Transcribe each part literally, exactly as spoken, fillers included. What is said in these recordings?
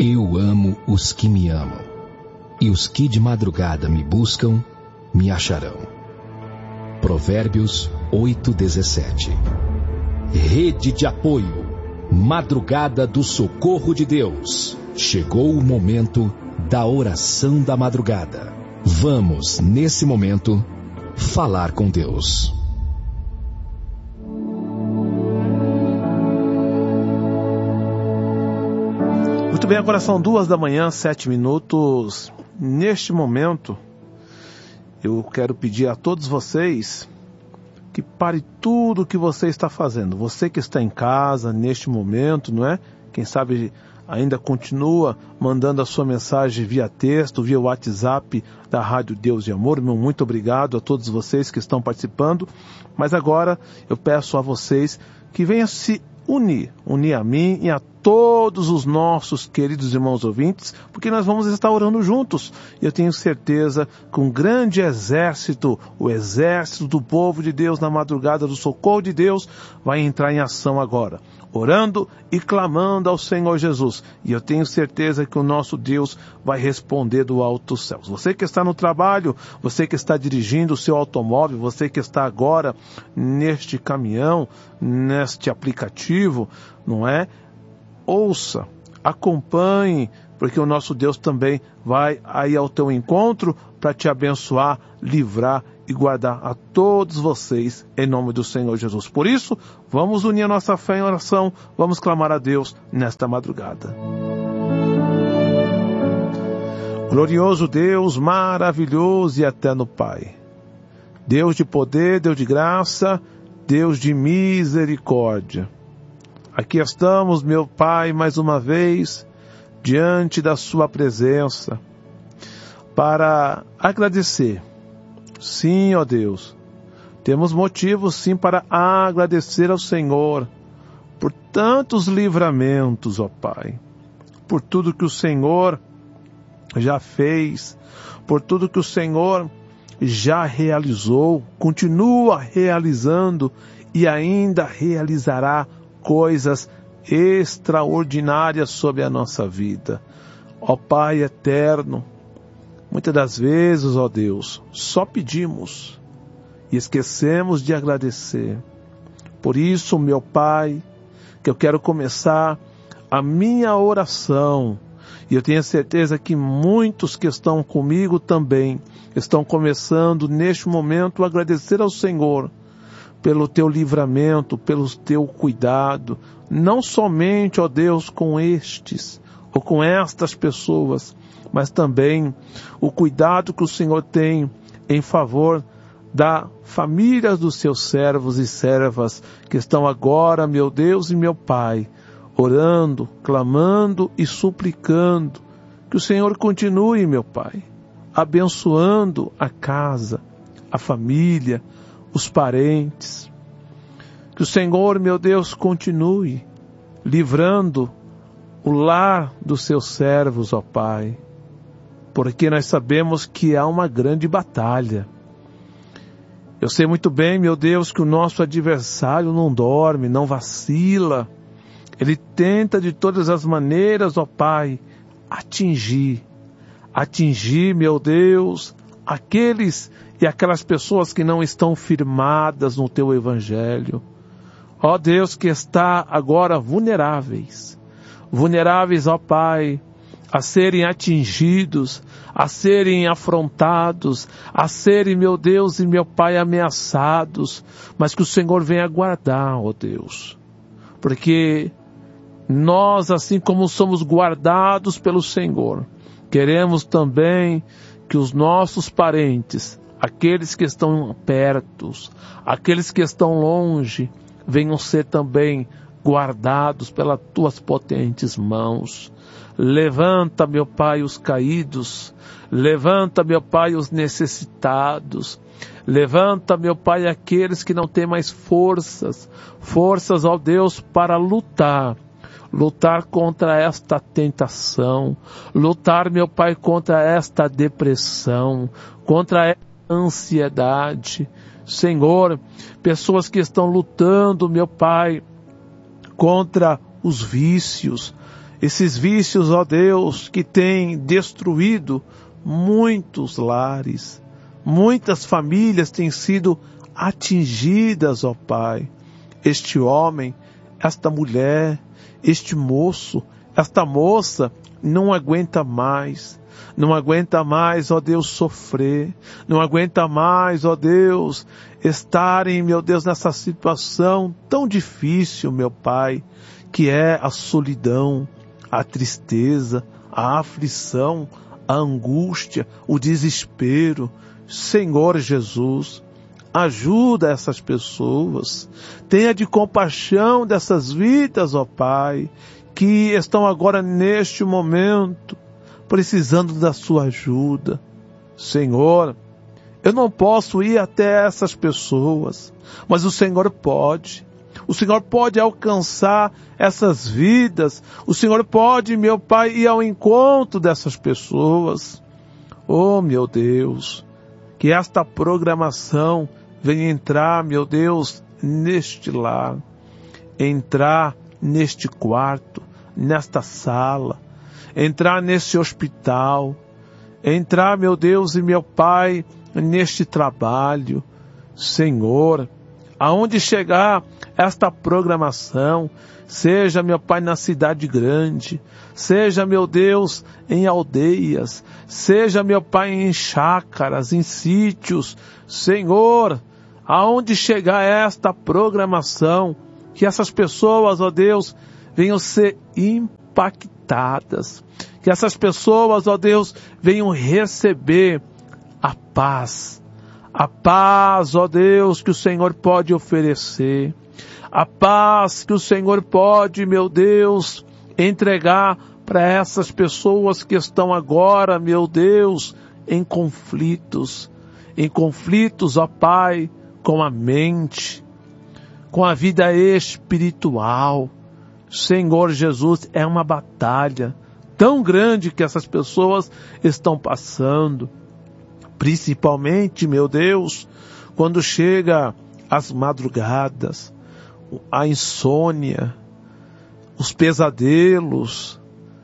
Eu amo os que me amam, e os que de madrugada me buscam, me acharão. Provérbios oito, dezessete. Rede de apoio, madrugada do socorro de Deus. Chegou o momento da oração da madrugada. Vamos, nesse momento, falar com Deus. Muito bem, agora são duas da manhã, sete minutos. Neste momento, eu quero pedir a todos vocês que pare tudo o que você está fazendo. Você que está em casa, neste momento, não é? Quem sabe ainda continua mandando a sua mensagem via texto, via WhatsApp da Rádio Deus e Amor. Meu muito obrigado a todos vocês que estão participando. Mas agora eu peço a vocês que venham se unir, unir a mim e a todos os nossos queridos irmãos ouvintes, porque nós vamos estar orando juntos. E eu tenho certeza que um grande exército, o exército do povo de Deus na madrugada do socorro de Deus, vai entrar em ação agora, orando e clamando ao Senhor Jesus. E eu tenho certeza que o nosso Deus vai responder do alto dos céus. Você que está no trabalho, você que está dirigindo o seu automóvel, você que está agora neste caminhão, neste aplicativo, não é? Ouça, acompanhe, porque o nosso Deus também vai aí ao teu encontro para te abençoar, livrar e guardar a todos vocês em nome do Senhor Jesus. Por isso, vamos unir a nossa fé em oração, vamos clamar a Deus nesta madrugada. Glorioso Deus, maravilhoso e eterno Pai, Deus de poder, Deus de graça, Deus de misericórdia. Aqui estamos, meu Pai, mais uma vez, diante da sua presença, para agradecer. Sim, ó Deus, temos motivos sim para agradecer ao Senhor por tantos livramentos, ó Pai, por tudo que o Senhor já fez, por tudo que o Senhor já realizou, continua realizando e ainda realizará coisas extraordinárias sobre a nossa vida. Ó Pai eterno, muitas das vezes, ó Deus, só pedimos e esquecemos de agradecer. Por isso, meu Pai, que eu quero começar a minha oração, e eu tenho certeza que muitos que estão comigo também estão começando neste momento a agradecer ao Senhor pelo teu livramento, pelo teu cuidado, não somente, ó Deus, com estes ou com estas pessoas, mas também o cuidado que o Senhor tem em favor da família dos seus servos e servas que estão agora, meu Deus e meu Pai, orando, clamando e suplicando que o Senhor continue, meu Pai, abençoando a casa, a família, os parentes. Que o Senhor, meu Deus, continue livrando o lar dos seus servos, ó Pai, porque nós sabemos que há uma grande batalha. Eu sei muito bem, meu Deus, que o nosso adversário não dorme, não vacila. Ele tenta de todas as maneiras, ó Pai, atingir, atingir, meu Deus, aqueles e aquelas pessoas que não estão firmadas no Teu Evangelho. Ó Deus, que está agora vulneráveis, vulneráveis, ó Pai, a serem atingidos, a serem afrontados, a serem, meu Deus e meu Pai, ameaçados, mas que o Senhor venha guardar, ó Deus, porque nós, assim como somos guardados pelo Senhor, queremos também que os nossos parentes, aqueles que estão perto, aqueles que estão longe, venham ser também guardados pelas tuas potentes mãos. Levanta, meu Pai, os caídos, levanta, meu Pai, os necessitados, levanta, meu Pai, aqueles que não têm mais forças, forças, ó Deus, para lutar, lutar contra esta tentação, lutar, meu Pai, contra esta depressão, contra esta ansiedade. Senhor, pessoas que estão lutando, meu Pai, contra os vícios. Esses vícios, ó Deus, que têm destruído muitos lares, muitas famílias têm sido atingidas, ó Pai. Este homem, esta mulher, este moço, esta moça não aguenta mais, não aguenta mais, ó Deus, sofrer, não aguenta mais, ó Deus, estarem, meu Deus, nessa situação tão difícil, meu Pai, que é a solidão, a tristeza, a aflição, a angústia, o desespero. Senhor Jesus, ajuda essas pessoas, tenha de compaixão dessas vidas, ó Pai, que estão agora neste momento precisando da sua ajuda. Senhor, eu não posso ir até essas pessoas, mas o Senhor pode. O Senhor pode alcançar essas vidas. O Senhor pode, meu Pai, ir ao encontro dessas pessoas. Oh, meu Deus, que esta programação venha entrar, meu Deus, neste lar, entrar neste quarto, nesta sala, entrar nesse hospital, entrar, meu Deus e meu Pai, neste trabalho. Senhor, aonde chegar esta programação, seja, meu Pai, na cidade grande, seja, meu Deus, em aldeias, seja, meu Pai, em chácaras, em sítios, Senhor, aonde chegar esta programação, que essas pessoas, ó Deus, venham ser impactadas, que essas pessoas, ó Deus, venham receber a paz, a paz, ó Deus, que o Senhor pode oferecer, a paz que o Senhor pode, meu Deus, entregar para essas pessoas que estão agora, meu Deus, em conflitos, em conflitos, ó Pai, com a mente, com a vida espiritual. Senhor Jesus, é uma batalha tão grande que essas pessoas estão passando, principalmente, meu Deus, quando chega as madrugadas, a insônia, os pesadelos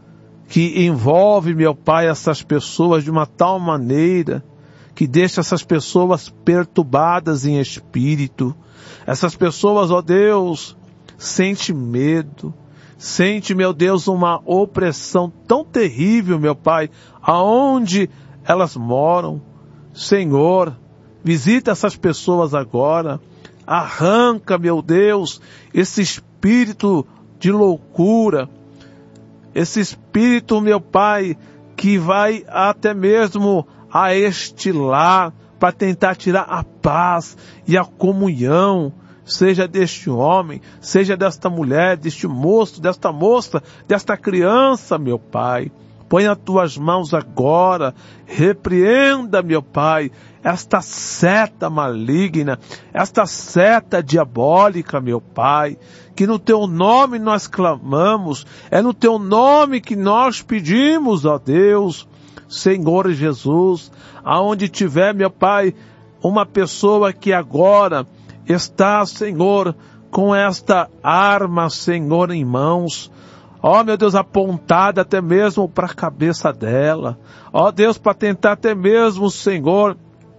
que envolve, meu Pai, essas pessoas de uma tal maneira que deixa essas pessoas perturbadas em espírito. Essas pessoas, ó Deus, sente medo, sente, meu Deus, uma opressão tão terrível, meu Pai, aonde elas moram. Senhor, visita essas pessoas agora, arranca, meu Deus, esse espírito de loucura, esse espírito, meu Pai, que vai até mesmo a este lar para tentar tirar a paz e a comunhão, seja deste homem, seja desta mulher, deste moço, desta moça, desta criança, meu Pai. Põe nas tuas mãos agora, repreenda, meu Pai, esta seta maligna, esta seta diabólica, meu Pai, que no teu nome nós clamamos, é no teu nome que nós pedimos, ó Deus, Senhor Jesus, aonde tiver, meu Pai, uma pessoa que agora está, Senhor, com esta arma, Senhor, em mãos, ó, meu Deus, apontada até mesmo para a cabeça dela. Ó, Deus, para tentar até mesmo, Senhor,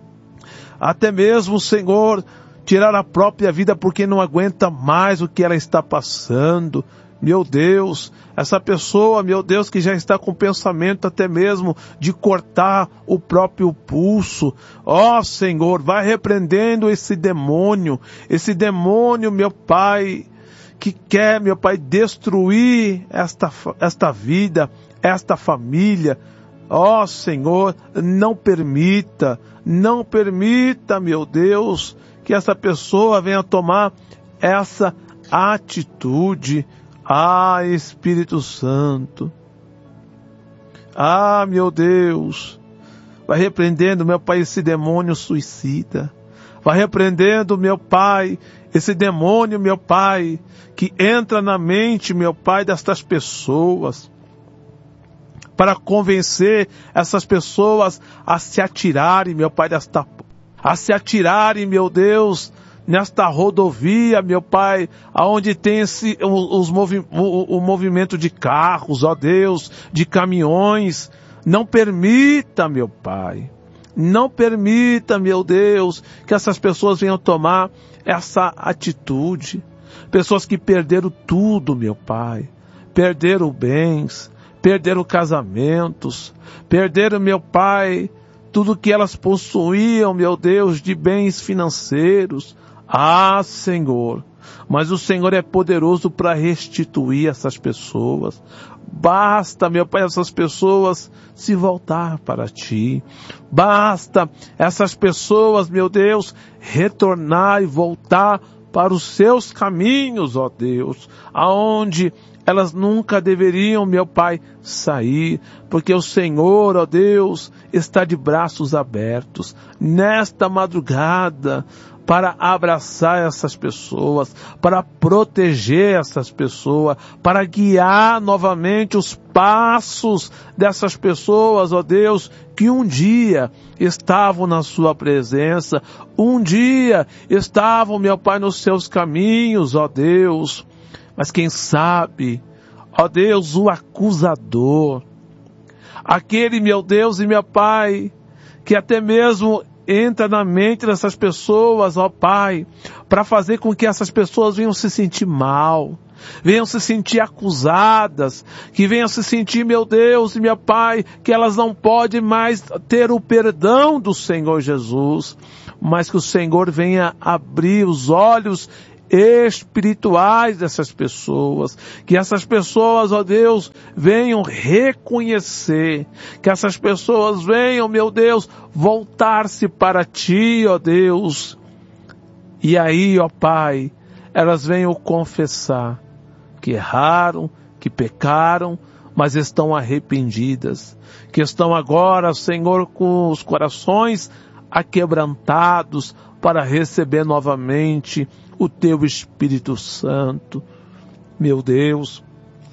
até mesmo, Senhor, tirar a própria vida porque não aguenta mais o que ela está passando. Meu Deus, essa pessoa, meu Deus, que já está com pensamento até mesmo de cortar o próprio pulso. Ó, Senhor, vai repreendendo esse demônio, esse demônio, meu Pai, que quer, meu Pai, destruir esta, esta vida, esta família. Ó, Senhor, não permita, não permita, meu Deus, que essa pessoa venha tomar essa atitude. Ah, Espírito Santo. Ah, meu Deus, vai repreendendo, meu Pai, esse demônio suicida. Vai repreendendo, meu Pai, esse demônio, meu Pai, que entra na mente, meu Pai, destas pessoas, para convencer essas pessoas a se atirarem, meu Pai, desta, a se atirarem, meu Deus, nesta rodovia, meu Pai, aonde tem esse, os movi, o, o movimento de carros, ó Deus, de caminhões. Não permita, meu Pai, não permita, meu Deus, que essas pessoas venham tomar essa atitude. Pessoas que perderam tudo, meu Pai, perderam bens, perderam casamentos, perderam, meu Pai, tudo que elas possuíam, meu Deus, de bens financeiros. Ah, Senhor, mas o Senhor é poderoso para restituir essas pessoas. Basta, meu Pai, essas pessoas se voltar para Ti. Basta essas pessoas, meu Deus, retornar e voltar para os Seus caminhos, ó Deus, aonde elas nunca deveriam, meu Pai, sair, porque o Senhor, ó Deus, está de braços abertos nesta madrugada para abraçar essas pessoas, para proteger essas pessoas, para guiar novamente os passos dessas pessoas, ó Deus, que um dia estavam na sua presença, um dia estavam, meu Pai, nos seus caminhos, ó Deus. Mas quem sabe, ó Deus, o acusador, aquele, meu Deus e meu Pai, que até mesmo entra na mente dessas pessoas, ó Pai, para fazer com que essas pessoas venham se sentir mal, venham se sentir acusadas, que venham se sentir, meu Deus e meu Pai, que elas não podem mais ter o perdão do Senhor Jesus, mas que o Senhor venha abrir os olhos espirituais dessas pessoas, que essas pessoas, ó Deus, venham reconhecer, que essas pessoas venham, meu Deus, voltar-se para Ti, ó Deus, e aí, ó Pai, elas venham confessar que erraram, que pecaram, mas estão arrependidas, que estão agora, Senhor, com os corações aquebrantados para receber novamente o Teu Espírito Santo. Meu Deus,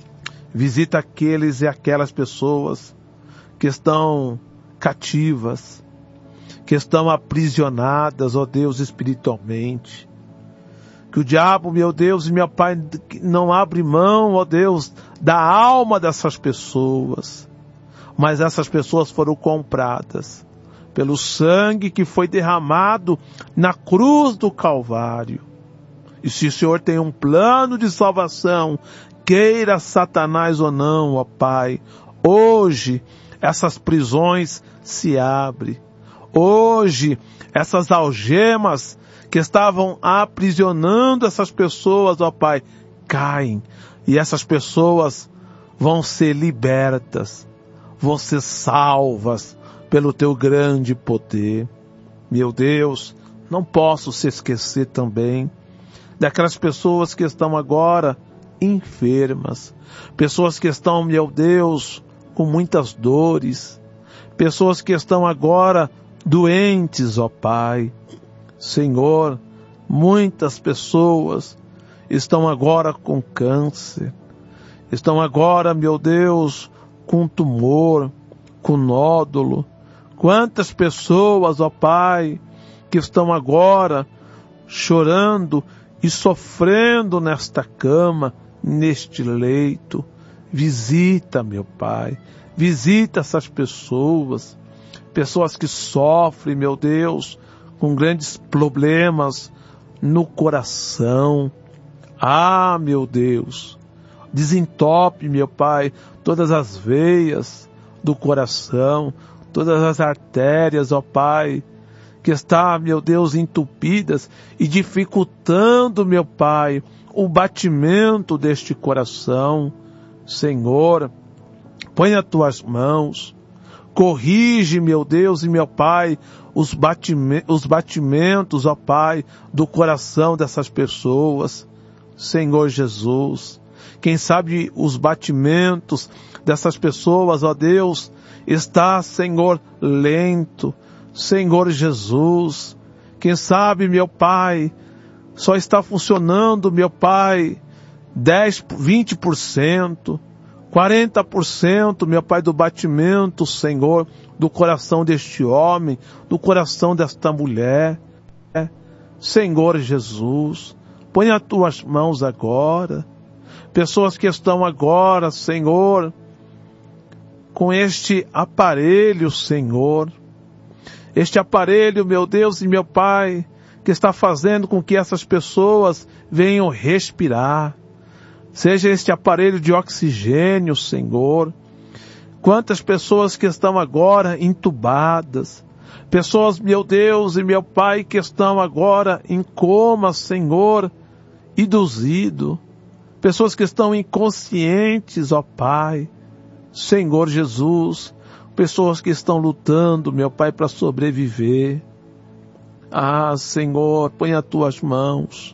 visita aqueles e aquelas pessoas que estão cativas, que estão aprisionadas, ó Deus, espiritualmente. Que o diabo, meu Deus e meu Pai, não abre mão, ó Deus, da alma dessas pessoas. Mas essas pessoas foram compradas pelo sangue que foi derramado na cruz do Calvário. E se o Senhor tem um plano de salvação, queira Satanás ou não, ó Pai, hoje essas prisões se abrem. Hoje essas algemas que estavam aprisionando essas pessoas, ó Pai, caem. E essas pessoas vão ser libertas, vão ser salvas pelo Teu grande poder. Meu Deus, não posso se esquecer também daquelas pessoas que estão agora enfermas, pessoas que estão, meu Deus, com muitas dores, pessoas que estão agora doentes, ó Pai. Senhor, muitas pessoas estão agora com câncer, estão agora, meu Deus, com tumor, com nódulo. Quantas pessoas, ó Pai, que estão agora chorando e sofrendo nesta cama, neste leito. Visita, meu Pai, visita essas pessoas, pessoas que sofrem, meu Deus, com grandes problemas no coração. Ah, meu Deus, desentope, meu Pai, todas as veias do coração, todas as artérias, ó Pai, que está, meu Deus, entupidas e dificultando, meu Pai, o batimento deste coração. Senhor, põe as Tuas mãos, corrige, meu Deus e meu Pai, os, batime- os batimentos, ó Pai, do coração dessas pessoas. Senhor Jesus, quem sabe os batimentos dessas pessoas, ó Deus, está, Senhor, lento. Senhor Jesus, quem sabe, meu Pai, só está funcionando, meu Pai, dez, vinte por cento, quarenta por cento, meu Pai, do batimento, Senhor, do coração deste homem, do coração desta mulher. Senhor Jesus, põe as tuas mãos agora. Pessoas que estão agora, Senhor, com este aparelho, Senhor. Este aparelho, meu Deus e meu Pai, que está fazendo com que essas pessoas venham respirar. Seja este aparelho de oxigênio, Senhor. Quantas pessoas que estão agora entubadas. Pessoas, meu Deus e meu Pai, que estão agora em coma, Senhor, induzido. Pessoas que estão inconscientes, ó Pai. Senhor Jesus. Pessoas que estão lutando, meu Pai, para sobreviver. Ah, Senhor, põe as tuas mãos.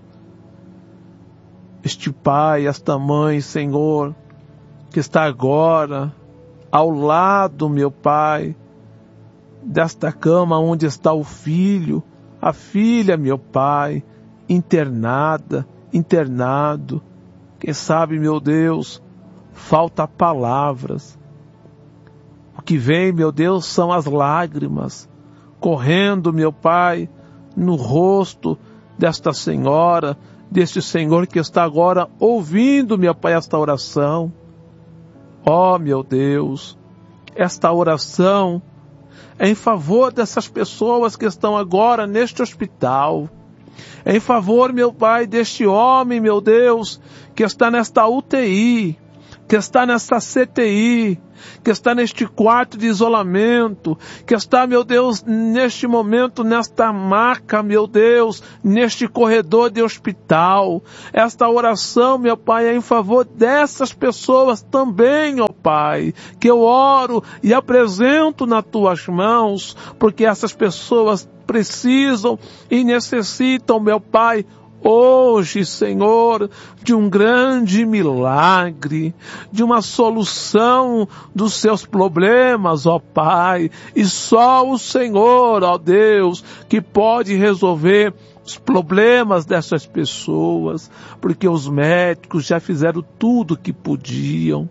Este pai, esta mãe, Senhor, que está agora ao lado, meu Pai, desta cama onde está o filho, a filha, meu Pai, internada, internado. Quem sabe, meu Deus, falta palavras. O que vem, meu Deus, são as lágrimas correndo, meu Pai, no rosto desta senhora, deste Senhor que está agora ouvindo, meu Pai, esta oração. Ó, meu Deus, esta oração é em favor dessas pessoas que estão agora neste hospital. É em favor, meu Pai, deste homem, meu Deus, que está nesta U T I, que está nesta C T I, que está neste quarto de isolamento, que está, meu Deus, neste momento, nesta maca, meu Deus, neste corredor de hospital. Esta oração, meu Pai, é em favor dessas pessoas também, ó Pai, que eu oro e apresento nas tuas mãos, porque essas pessoas precisam e necessitam, meu Pai, hoje, Senhor, de um grande milagre, de uma solução dos seus problemas, ó Pai. E só o Senhor, ó Deus, que pode resolver os problemas dessas pessoas, porque os médicos já fizeram tudo o que podiam.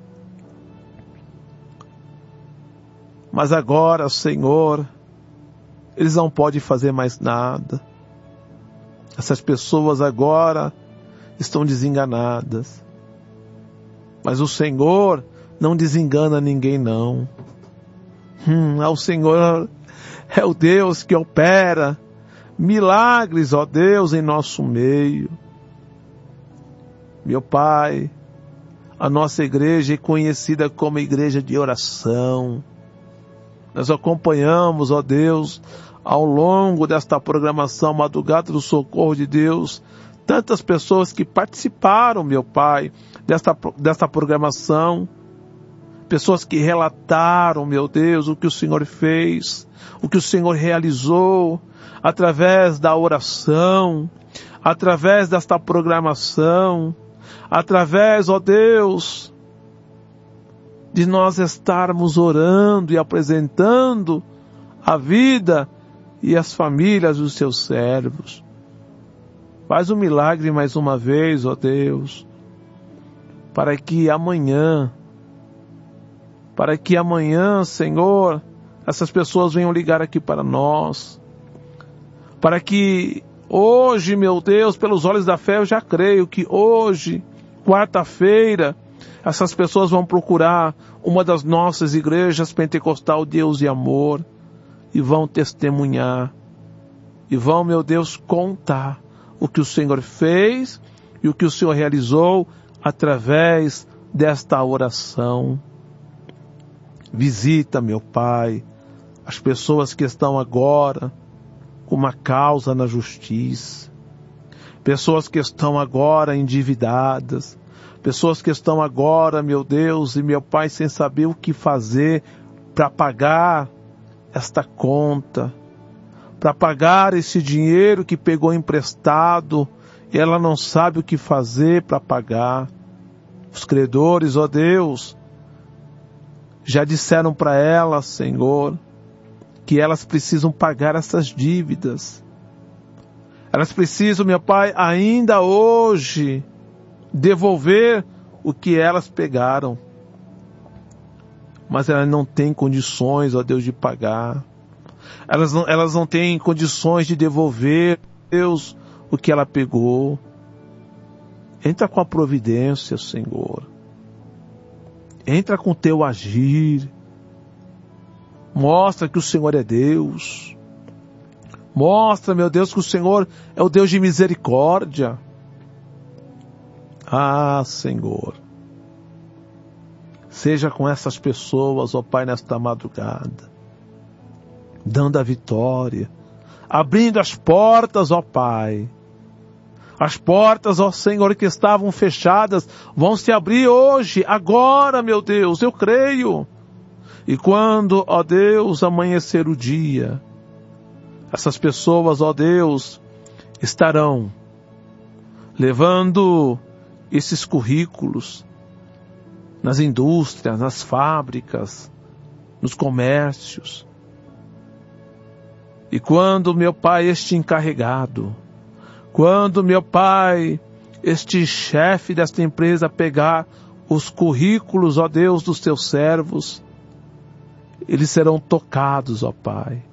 Mas agora, Senhor, eles não podem fazer mais nada. Essas pessoas agora estão desenganadas. Mas o Senhor não desengana ninguém, não. Hum, o Senhor é o Deus que opera milagres, ó Deus, em nosso meio. Meu Pai, a nossa igreja é conhecida como igreja de oração. Nós acompanhamos, ó Deus, ao longo desta programação Madrugada do Socorro de Deus, tantas pessoas que participaram, meu Pai, desta, desta programação, pessoas que relataram, meu Deus, o que o Senhor fez, o que o Senhor realizou, através da oração, através desta programação, através, ó Deus, de nós estarmos orando e apresentando a vida e as famílias dos seus servos. Faz um milagre mais uma vez, ó Deus, para que amanhã, para que amanhã, Senhor, essas pessoas venham ligar aqui para nós, para que hoje, meu Deus, pelos olhos da fé, eu já creio que hoje, quarta-feira, essas pessoas vão procurar uma das nossas igrejas pentecostal Deus e Amor, e vão testemunhar, e vão, meu Deus, contar o que o Senhor fez e o que o Senhor realizou através desta oração. Visita, meu Pai, as pessoas que estão agora com uma causa na justiça, pessoas que estão agora endividadas, pessoas que estão agora, meu Deus e meu Pai, sem saber o que fazer para pagar esta conta, para pagar esse dinheiro que pegou emprestado e ela não sabe o que fazer para pagar. Os credores, ó Deus, já disseram para ela, Senhor, que elas precisam pagar essas dívidas. Elas precisam, meu Pai, ainda hoje, devolver o que elas pegaram. Mas elas não têm condições, ó Deus, de pagar. Elas não, elas não têm condições de devolver, Deus, o que ela pegou. Entra com a providência, Senhor. Entra com o teu agir. Mostra que o Senhor é Deus. Mostra, meu Deus, que o Senhor é o Deus de misericórdia. Ah, Senhor. Seja com essas pessoas, ó Pai, nesta madrugada. Dando a vitória. Abrindo as portas, ó Pai. As portas, ó Senhor, que estavam fechadas, vão se abrir hoje, agora, meu Deus, eu creio. E quando, ó Deus, amanhecer o dia, essas pessoas, ó Deus, estarão levando esses currículos nas indústrias, nas fábricas, nos comércios. E quando, meu Pai, este encarregado, quando, meu Pai, este chefe desta empresa pegar os currículos, ó Deus, dos teus servos, eles serão tocados, ó Pai.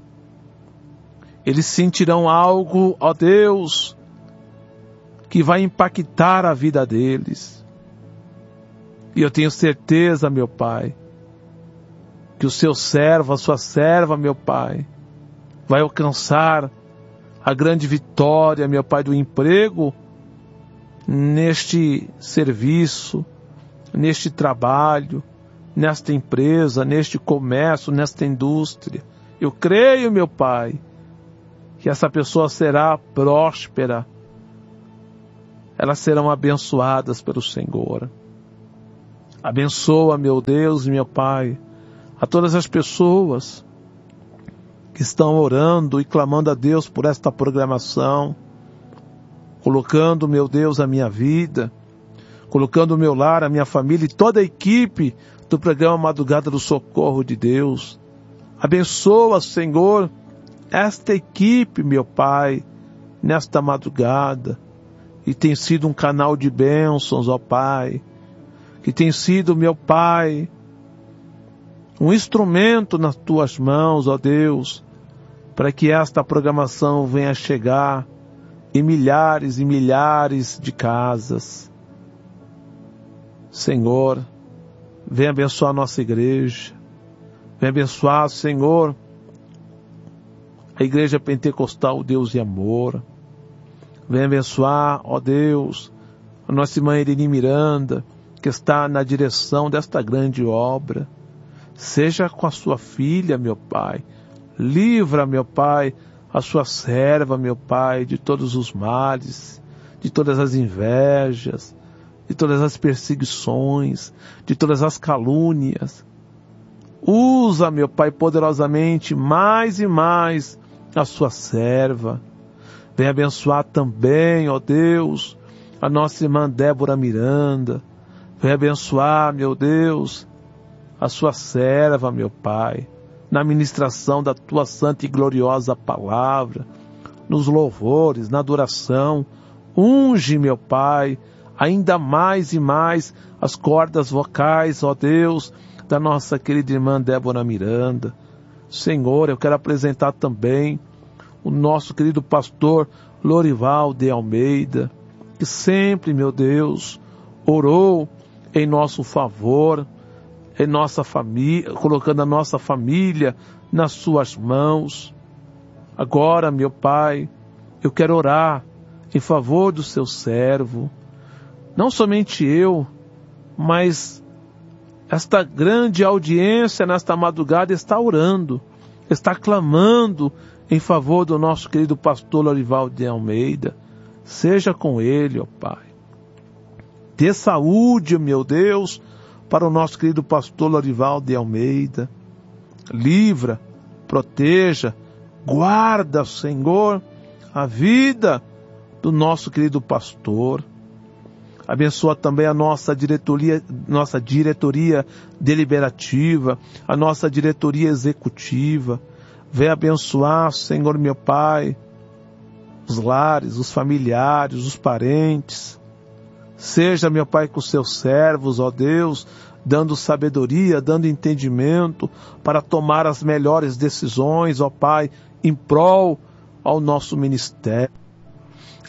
Eles sentirão algo, ó Deus, que vai impactar a vida deles. E eu tenho certeza, meu Pai, que o seu servo, a sua serva, meu Pai, vai alcançar a grande vitória, meu Pai, do emprego neste serviço, neste trabalho, nesta empresa, neste comércio, nesta indústria. Eu creio, meu Pai, que essa pessoa será próspera. Elas serão abençoadas pelo Senhor. Abençoa, meu Deus e meu Pai, a todas as pessoas que estão orando e clamando a Deus por esta programação, colocando, meu Deus, a minha vida, colocando o meu lar, a minha família e toda a equipe do programa Madrugada do Socorro de Deus. Abençoa, Senhor, esta equipe, meu Pai, nesta madrugada, e tem sido um canal de bênçãos, ó Pai, que tem sido, meu Pai, um instrumento nas tuas mãos, ó Deus, para que esta programação venha chegar em milhares e milhares de casas. Senhor, vem abençoar a nossa igreja, vem abençoar, Senhor, a igreja pentecostal, Deus e amor. Vem abençoar, ó Deus, a nossa irmã Irene Miranda, que está na direção desta grande obra. Seja com a sua filha, meu Pai. Livra, meu Pai, a sua serva, meu Pai, de todos os males, de todas as invejas, de todas as perseguições, de todas as calúnias. Usa, meu Pai, poderosamente, mais e mais a sua serva. Vem abençoar também, ó Deus, a nossa irmã Débora Miranda. Vem abençoar, meu Deus, a sua serva, meu Pai, na ministração da tua santa e gloriosa palavra, nos louvores, na adoração. Unge, meu Pai, ainda mais e mais as cordas vocais, ó Deus, da nossa querida irmã Débora Miranda. Senhor, eu quero apresentar também o nosso querido pastor Lorival de Almeida, que sempre, meu Deus, orou em nosso favor, em nossa família, colocando a nossa família nas suas mãos. Agora, meu Pai, eu quero orar em favor do seu servo. Não somente eu, mas esta grande audiência nesta madrugada está orando, está clamando em favor do nosso querido pastor Lorival de Almeida. Seja com ele, ó Pai. Dê saúde, meu Deus, para o nosso querido pastor Lorival de Almeida. Livra, proteja, guarda, Senhor, a vida do nosso querido pastor. Abençoa também a nossa diretoria, nossa diretoria deliberativa, a nossa diretoria executiva. Vem abençoar, Senhor meu Pai, os lares, os familiares, os parentes. Seja, meu Pai, com os seus servos, ó Deus, dando sabedoria, dando entendimento para tomar as melhores decisões, ó Pai, em prol ao nosso ministério.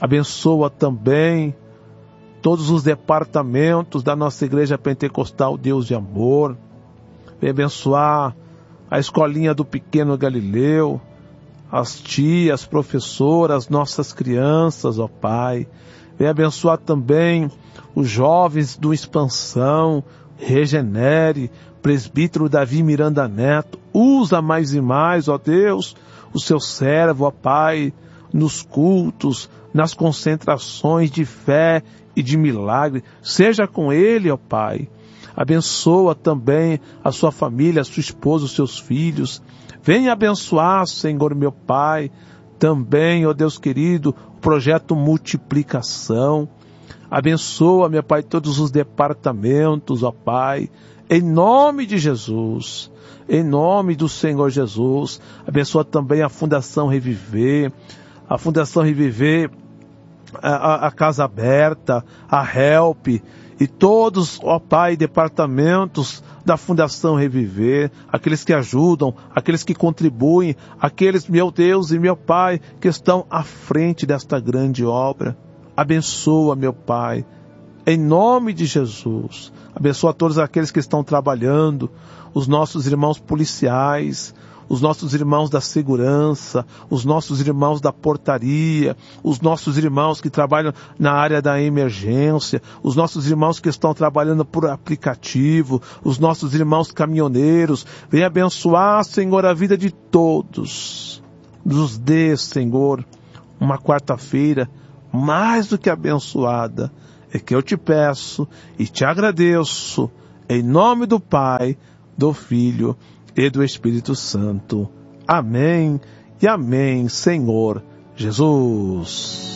Abençoa também todos os departamentos da nossa Igreja Pentecostal Deus de Amor. Vem abençoar a escolinha do Pequeno Galileu, as tias, professoras, nossas crianças, ó Pai. Vem abençoar também os jovens do Expansão, Regenere, presbítero Davi Miranda Neto. Usa mais e mais, ó Deus, o seu servo, ó Pai, nos cultos, nas concentrações de fé e de milagre. Seja com ele, ó Pai. Abençoa também a sua família, a sua esposa, os seus filhos. Venha abençoar, Senhor meu Pai, também, ó Deus querido, o projeto Multiplicação. Abençoa, meu Pai, todos os departamentos, ó Pai, em nome de Jesus, em nome do Senhor Jesus. Abençoa também a Fundação Reviver, a Fundação Reviver, a, a Casa Aberta, a Help, e todos, ó Pai, departamentos da Fundação Reviver, aqueles que ajudam, aqueles que contribuem, aqueles, meu Deus e meu Pai, que estão à frente desta grande obra. Abençoa, meu Pai, em nome de Jesus. Abençoa todos aqueles que estão trabalhando, os nossos irmãos policiais, os nossos irmãos da segurança, os nossos irmãos da portaria, os nossos irmãos que trabalham na área da emergência, os nossos irmãos que estão trabalhando por aplicativo, os nossos irmãos caminhoneiros. Venha abençoar, Senhor, a vida de todos. Nos dê, Senhor, uma quarta-feira mais do que abençoada. É que eu te peço e te agradeço, em nome do Pai, do Filho e do Espírito Santo. Amém e amém, Senhor Jesus.